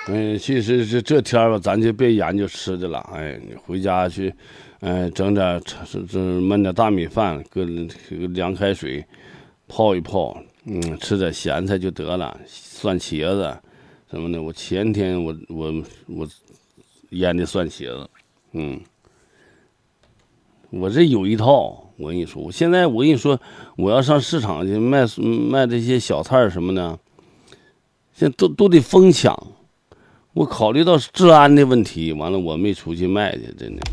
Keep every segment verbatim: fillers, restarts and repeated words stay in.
嗯，其实是这天儿吧，咱就别研究吃的了。哎，你回家去，嗯、呃，整点这这焖点大米饭，搁凉开水泡一泡，嗯，吃点咸菜就得了。蒜茄子什么的，我前天我我我腌的蒜茄子，嗯，我这有一套。我跟你说，我现在我跟你说，我要上市场去卖卖这些小菜什么的，现在都都得疯抢。我考虑到治安的问题，完了我没出去卖去，真的。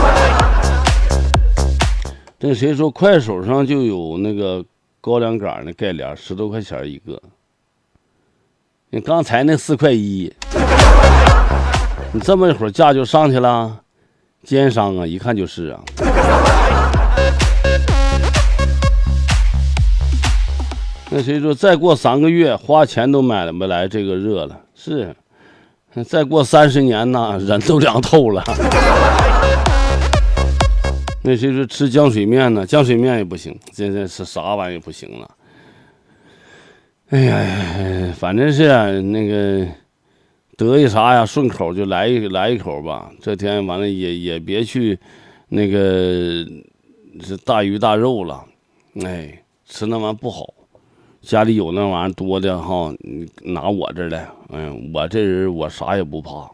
这谁说快手上就有那个高粱杆的盖帘，十多块钱一个。你刚才那四块一，你这么一会儿价就上去了，奸商啊，一看就是啊。那谁说再过三个月花钱都买了不来这个热了？是。再过三十年呢，人都凉透了。那谁说吃浆水面呢？浆水面也不行，现在是啥玩意也不行了。哎呀，反正是、啊、那个得意啥呀，顺口就来一来一口吧。这天完了也也别去那个是大鱼大肉了，哎，吃那玩意不好。家里有那玩意多的哈，你拿我这儿来，嗯，我这人我啥也不怕。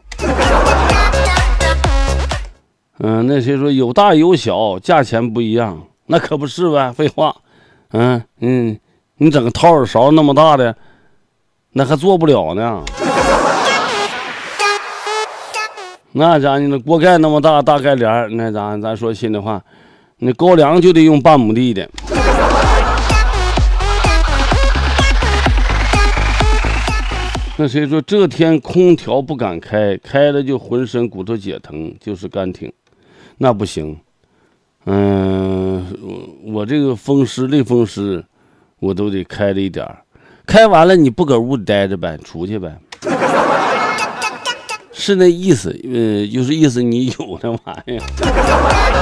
嗯，那谁说有大有小，价钱不一样，那可不是呗，废话。嗯嗯，你整个掏耳勺那么大的，那还做不了呢。那家你那锅盖那么大大盖帘，那咱咱说心里话，那高粱就得用半亩地的。那谁说这天空调不敢开，开了就浑身骨头解疼，就是干挺，那不行。嗯，我我这个风湿类风湿，我都得开了一点儿。开完了你不搁屋里待着呗，出去呗，是那意思。呃，就是意思你有那玩意儿。